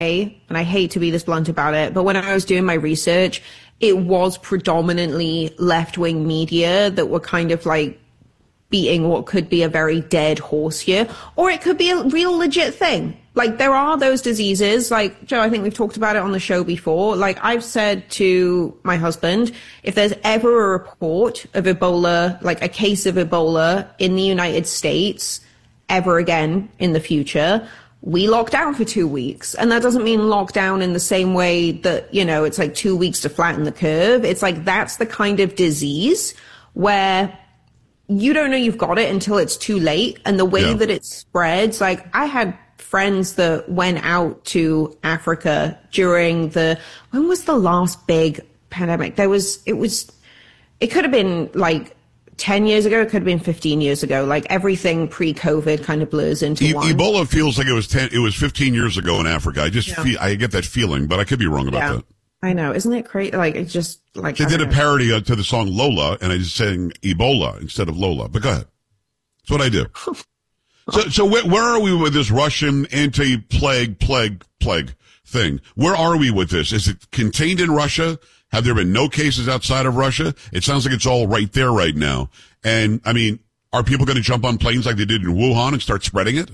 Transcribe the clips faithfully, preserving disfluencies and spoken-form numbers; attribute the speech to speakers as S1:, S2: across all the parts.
S1: and I hate to be this blunt about it, but when I was doing my research, it was predominantly left-wing media that were kind of like beating what could be a very dead horse here, or it could be a real legit thing. Like, there are those diseases, like, Joe, I think we've talked about it on the show before. Like, I've said to my husband, if there's ever a report of Ebola, like a case of Ebola in the United States ever again in the future, we lock down for two weeks. And that doesn't mean lockdown in the same way that, you know, it's like two weeks to flatten the curve. It's like, that's the kind of disease where you don't know you've got it until it's too late. And the way yeah. that it spreads, like, I had friends that went out to Africa during the, when was the last big pandemic? There was, it was, it could have been like ten years ago, it could have been fifteen years ago. Like, everything pre-COVID kind of blurs into
S2: e-
S1: one.
S2: Ebola feels like it was ten, it was fifteen years ago in Africa. I just yeah. feel, I get that feeling, but I could be wrong about
S1: yeah.
S2: that.
S1: I know. Isn't it crazy? Like, it's just like,
S2: they did
S1: know.
S2: a parody to the song Lola, and I just sang Ebola instead of Lola, but go ahead. That's what I do. So, so where, where are we with this Russian anti-plague, plague, plague thing? Where are we with this? Is it contained in Russia? Have there been no cases outside of Russia? It sounds like it's all right there right now. And, I mean, are people going to jump on planes like they did in Wuhan and start spreading it?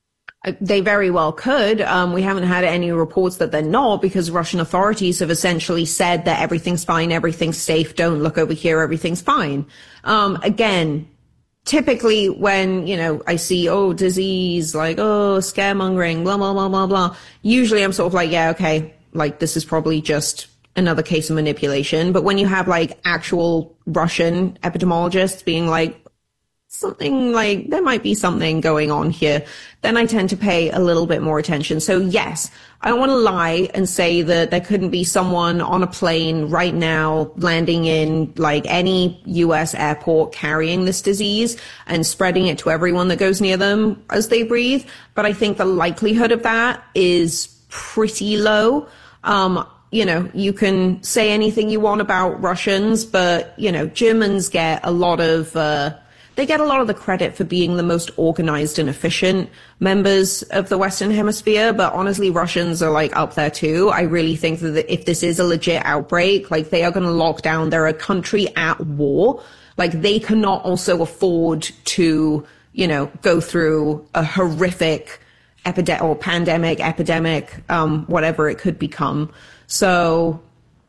S1: They very well could. Um, we haven't had any reports that they're not, because Russian authorities have essentially said that everything's fine, everything's safe, don't look over here, everything's fine. Um, again, typically when, you know, I see, oh, disease, like, oh, scaremongering, blah, blah, blah, blah, blah. Usually I'm sort of like, yeah, okay, like, this is probably just another case of manipulation. But when you have like actual Russian epidemiologists being like, something like, there might be something going on here, then I tend to pay a little bit more attention. So yes, I don't want to lie and say that there couldn't be someone on a plane right now landing in like any U S airport carrying this disease and spreading it to everyone that goes near them as they breathe. But I think the likelihood of that is pretty low. Um, you know, you can say anything you want about Russians, but, you know, Germans get a lot of, uh, they get a lot of the credit for being the most organized and efficient members of the Western Hemisphere. But honestly, Russians are like up there too. I really think that if this is a legit outbreak, like they are going to lock down. They're a country at war. Like they cannot also afford to, you know, go through a horrific epidemic or pandemic, epidemic, um, whatever it could become. So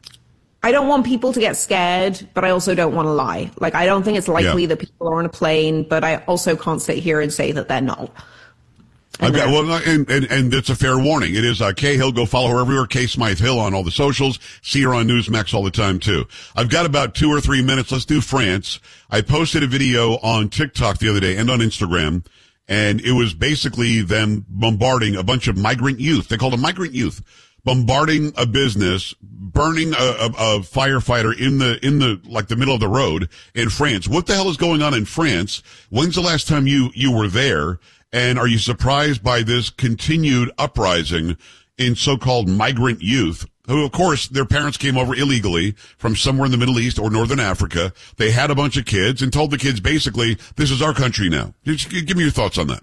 S1: I don't want people to get scared, but I also don't want to lie. Like, I don't think it's likely yeah. that people are on a plane, but I also can't sit here and say that they're not.
S2: And okay, well, and, and, and it's a fair warning. It is uh, Kay Hill. Go follow her everywhere. Kay Smythe Hill on all the socials. See her on Newsmax all the time, too. I've got about two or three minutes. Let's do France. I posted a video on TikTok the other day and on Instagram, and it was basically them bombarding a bunch of migrant youth. They called them migrant youth. Bombarding a business, burning a, a, a firefighter in the, in the, like the middle of the road in France. What the hell is going on in France? When's the last time you, you were there? And are you surprised by this continued uprising in so-called migrant youth, who, of course, their parents came over illegally from somewhere in the Middle East or Northern Africa? They had a bunch of kids and told the kids basically, this is our country now. Just give me your thoughts on that.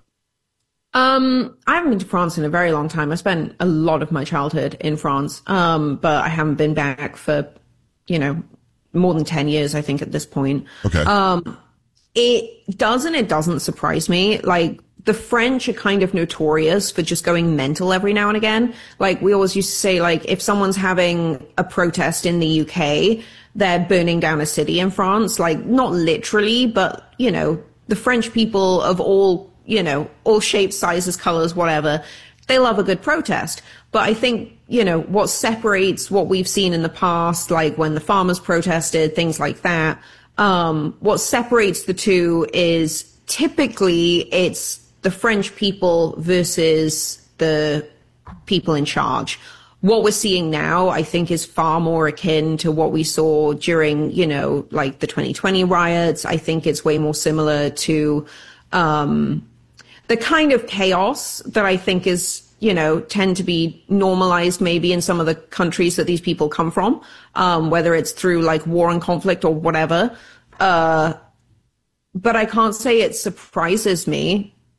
S1: Um, I haven't been to France in a very long time. I spent a lot of my childhood in France. Um, but I haven't been back for, you know, more than ten years, I think, at this point.
S2: Okay.
S1: Um, it does and it doesn't surprise me. Like, the French are kind of notorious for just going mental every now and again. Like, we always used to say, like, if someone's having a protest in the U K, they're burning down a city in France. Like, not literally, but, you know, the French people of all, you know, all shapes, sizes, colors, whatever, they love a good protest. But I think, you know, what separates what we've seen in the past, like when the farmers protested, things like that, um, what separates the two is typically it's the French people versus the people in charge. What we're seeing now, I think, is far more akin to what we saw during, you know, like the twenty twenty riots. I think it's way more similar to, um, the kind of chaos that I think is, you know, tend to be normalized maybe in some of the countries that these people come from, um, whether it's through like war and conflict or whatever. Uh, but I can't say it surprises me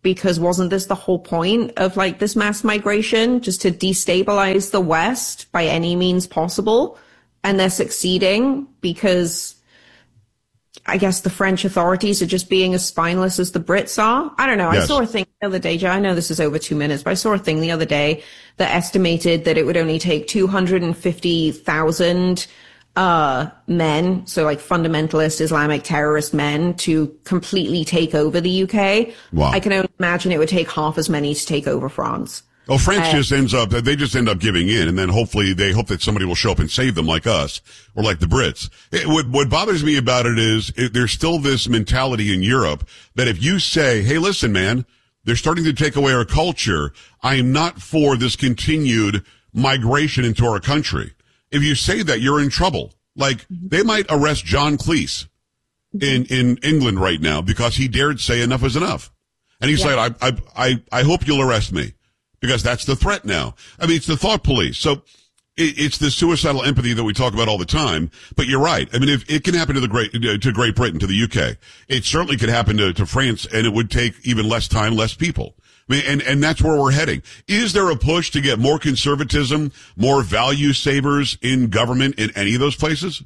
S1: because wasn't this the whole point of like this mass migration, just to destabilize the West by any means possible? And they're succeeding because I guess the French authorities are just being as spineless as the Brits are. I don't know. Yes. I saw a thing the other day, Joe. I know this is over two minutes, but I saw a thing the other day that estimated that it would only take two hundred fifty thousand uh men, so like fundamentalist Islamic terrorist men, to completely take over the U K.
S2: Wow.
S1: I can only imagine it would take half as many to take over France.
S2: Oh, France uh, just ends up, they just end up giving in, and then hopefully they hope that somebody will show up and save them like us, or like the Brits. It, what, what bothers me about it is it, there's still this mentality in Europe that if you say, hey, listen, man, they're starting to take away our culture, I am not for this continued migration into our country. If you say that, you're in trouble. Like, they might arrest John Cleese in, in England right now because he dared say enough is enough. And he's yeah. like, I, I, I, I hope you'll arrest me. Because that's the threat now. I mean, it's the thought police. So it, it's the suicidal empathy that we talk about all the time. But you're right. I mean, if it can happen to the great, to Great Britain, to the U K, it certainly could happen to, to France, and it would take even less time, less people. I mean, and, and that's where we're heading. Is there a push to get more conservatism, more value savers in government in any of those places?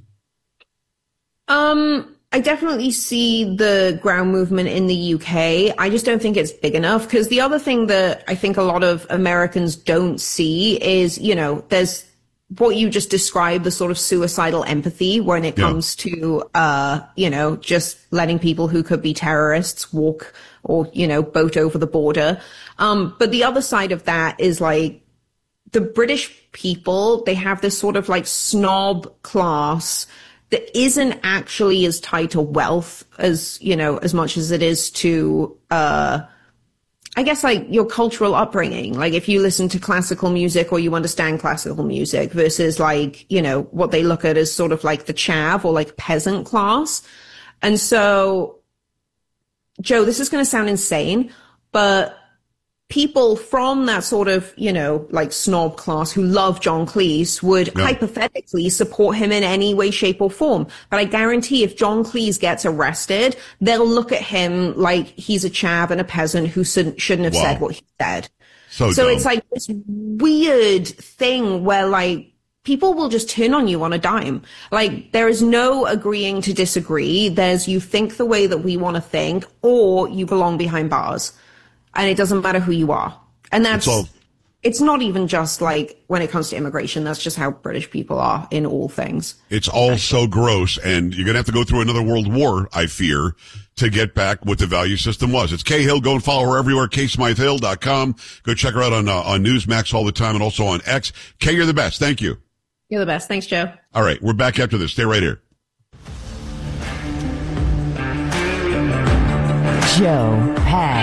S1: Um, I definitely see the ground movement in the U K. I just don't think it's big enough, because the other thing that I think a lot of Americans don't see is, you know, there's what you just described, the sort of suicidal empathy when it comes yeah. to, uh, you know, just letting people who could be terrorists walk or, you know, boat over the border. Um, but the other side of that is like the British people, they have this sort of like snob class that isn't actually as tied to wealth as, you know, as much as it is to, uh, I guess like your cultural upbringing. Like if you listen to classical music or you understand classical music versus like, you know, what they look at as sort of like the chav or like peasant class. And so, Joe, this is going to sound insane, but people from that sort of, you know, like snob class who love John Cleese would yeah. hypothetically support him in any way, shape or form. But I guarantee if John Cleese gets arrested, they'll look at him like he's a chav and a peasant who shouldn't, shouldn't have wow. said what he said.
S2: So,
S1: so
S2: dumb.
S1: It's like this weird thing where like people will just turn on you on a dime. Like there is no agreeing to disagree. There's you think the way that we want to think, or you belong behind bars. And it doesn't matter who you are. And that's, it's, all, it's not even just like when it comes to immigration. That's just how British people are in all things.
S2: It's all so gross. And you're going to have to go through another world war, I fear, to get back what the value system was. It's Kay Hill. Go and follow her everywhere. Kay Smythe Hill dot com. Go check her out on, uh, on Newsmax all the time and also on X. Kay, you're the best. Thank you.
S1: You're the best. Thanks, Joe.
S2: All right. We're back after this. Stay right here.
S3: Joe Pags.